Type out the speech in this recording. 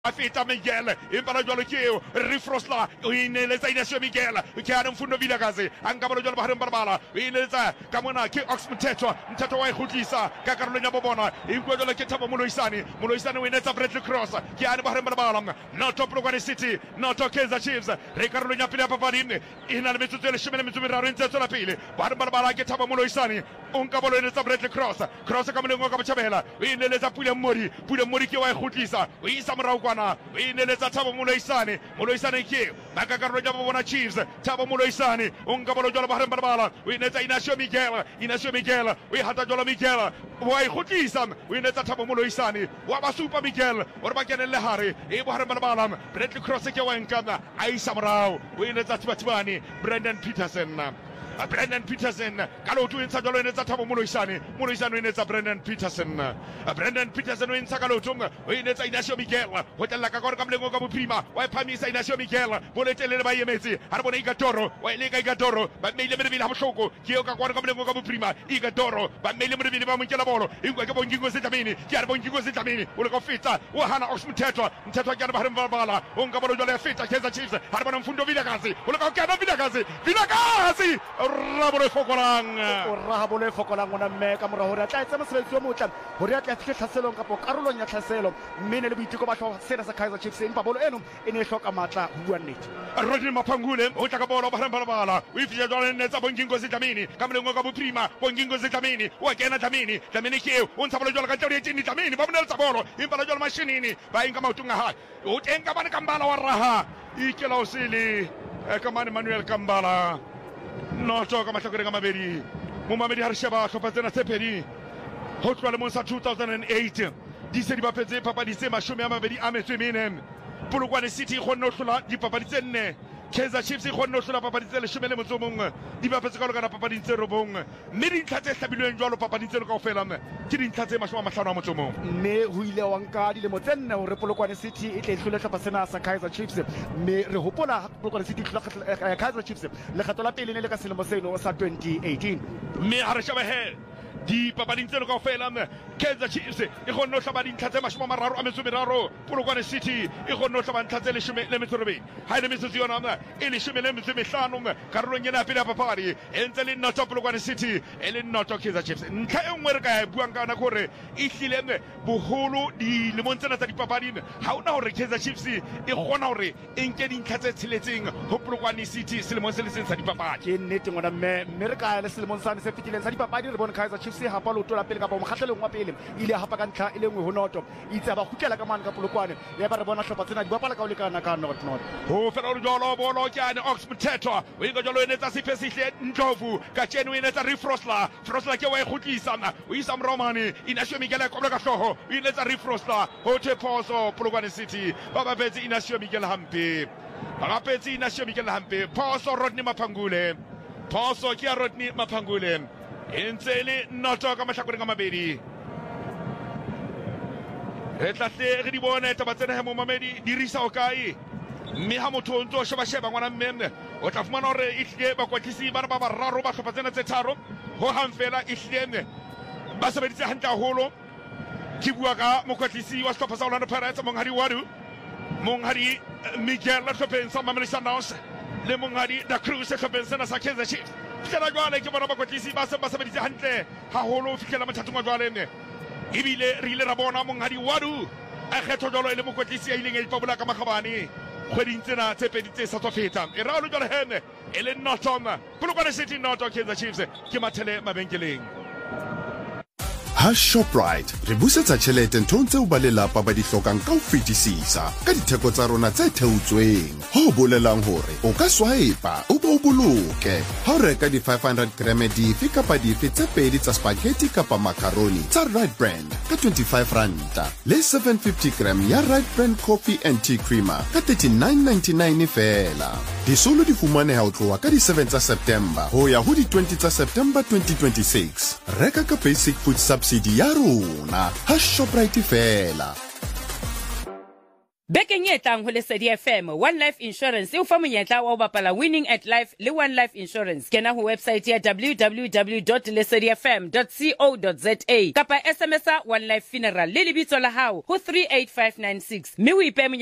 Afeta Miguel, impara jolo keo, rifrosla, ineleza Inacio Miguel, kiana mfundo Vilakazi, angabalo jolo bahari mbarbala, ineleza kamuna ki Ox Mteto wa Khutisa, kakarolenya bobona, ingwe jolo kitabo Muloisani wineza Bradley Cross, kiana bahari mbarbala, noto Polokwane City, noto Kaizer Chiefs, rekarolenya pili papadimne, inal mitutele shimene mitumira renzeto la pili, bahari mbarbala kitabo Muloisani, ungabalo ineza Bradley Cross kamune ngoka bachabela, ineleza Pule Mori ki wa Khutisa, isamra ineleza Thabo Muloisani ki bakakarolo jabo bona Chiefs Thabo Muloisani ungabalo jola bahare mbarbala ineleza Inacio Miguel hata jola Miguel wa Khutisa ineleza Thabo Muloisani wa basupa Miguel orbakene lehare bahare mbarbala Bradley Cross ke wankana aisamrao ineleza Tibani Brendan Peterson kalotu insa jolo ineza Thabo Muloisani ineza Brendan Peterson insa kalotu ineza Inacio Miguel hotela kakor kamlengo kabu prima wa pamisa Inacio Miguel boletele ba yemezi harbona Igatoro wa lega Igatoro ba meile mrevile habshoko kio kakor kamlengo kabu prima Igatoro ba meile mrevile ba munkela bolo ingwe ke bongingo zetamini kiara bongingo zetamini uleko fita wa hana Ox Mteto kiara bahari mbarbala ungabolo jolo fita Kaizer Chiefs harbona mfundo Vilakazi uleko kana Vilakazi Rabole fokolang ona mme ka mora hore tla etsa mosebetsi o motle hore a tla fihle tlhaselong kapo karolong ya tlhaselo mme ne le boiteko ba hloka sena sa Kaizer Chiefs empa bolo eno e ne hloka matla ho bua nnete Rodney Maphangule o tla ka bolo ba bala o ifile jole ne tsa bongingo Dlamini ka mlengo ka boprima bongingo Dlamini o kena Dlamini ke o ntsa bolo jole ka tawri etini Dlamini ba monela tsa bolo empa la jole mashinini ba inga mautunga ha o tenga bana Kambala wa raha ikela osili kamane Manuel Kambala noto ka mahlakore ka mabedi Momamedi Harshaba tlhopatsena tsepedi ho tloa lemong sa 2008 di se di bapetse papadi tse 24 Polokwane City khonno hlola dipapadi tse 4 Kaizer Chiefs khonno hlola papadi tse 11 di bapetse ka lokana papadi tse 9 mme dintlha tse hlabilweng jwalo papadi tse kaofela ke dintlha tse 50 mme ho ile wa nka dilemo tse 4 hore Polokwane City e tle hlole hlapa sena sa Kaizer Chiefs mme re hopola Polokwane City hlola Kaizer Chiefs le kgetlo la pele ne le ka selemo seno sa 2018 mme ha re sheba he di papadi tse kaofela Kaizer Chiefs e khonno hlaba dintlha tse 33 Polokwane City e khonno hlaba dintlha tse 18 ha ile metsotso yona e le 15 karolong ena pele ya papadi e ntse le noto Polokwane City e le noto Kaizer Chiefs ntlha e nngwe re ka buang kana gore e hlile boholo di lemong tsena tsa dipapadi ha ona hore Kaizer Chiefs e gona hore e nke dintlha tse tsheletseng ho Polokwane City selemong se le seng sa dipapadi ke nnete ngwana mme re ka le selemong sa se fitileng sa dipapadi re bona Kaizer Chiefs ha pa lotola pele ka ba mokgatlelong wa pele ile hapa ka ntlha ile ngwe ho noto itse ba khutlela ka mane ka Polokwane ya ba re bona hlopha tsena di bapala ka o lekana ka not ho fela le jolo bolo kyane Ox Mteto o inga jolo ene tsa sipesihle Ndlovu ka tsheno ene tsa Refrosla ke wa ikhutlisa o isa Mromani Inacio Miguel ka ka hloho ile tsa Refrosla ho Teposo Polokwane City ba bapetse Inacio Miguel hampe Poso Rodney Maphangule Poso ke Rodney Maphangule Entsele noto ka mahlakore ka mabedi re tlahle re di bona taba tsena ha Momamedi dirisa o kae mme ha motho o ntso sheba ngwana mme o tla fumana hore e hle ba kwatlisi ba bararo ba hlopha tsena tse tharo ho hang fela e hlene ba sebeditse hantle haholo ke bua ka mokwatlisi wa sehlopha sa Orlando Pirates monghadi Miguel hlopheng sa Mamelodi Sundowns le monghadi Da Cruz hlopheng sena sa Kaizer Chiefs fela jwale ke bona bakwatlisi ba sebeditse hantle haholo fihlela mathatong a jwale ebile re ile ra bona monghadi Wadu a kgetho jalo e le mokwatlisi a ileng a ipabola ka makgabane kgweding tsena tse pedi tse sa tswa feta e ra lo jwale hene e le noto Polokwane City noto Kaizer Chiefs ke mathele mabenkeleng ha Shoprite re busetsa tjhelete nthong tseo ba lelapa ba di hlokang ka ho fetisisa ka ditheko tsa rona tse theotsweng ho bolelang hore o ka swipe o bo boloke ha o reka di 500 gram dife kapa dife tse pedi tsa spaghetti kapa macaroni tsa Right Brand ka 25 ranta le 750 gram ya Right Brand coffee and tea creamer ka 39.99 fela di solo di fumaneha ho tloha ka di 7 tsa September ho ya ho di 20 tsa September 2026 reka ka basic food subsidy ya rona ha Shoprite fela Bekeng e tlang ho Lesedi FM, One Life Insurance e o fa monyetla wa ho bapala Winning at Life le One Life Insurance. Kena ho website ya www.lesedifm.co.za kapa SMS One Life Funeral le lebitso la hao ho 38596 mme o ipe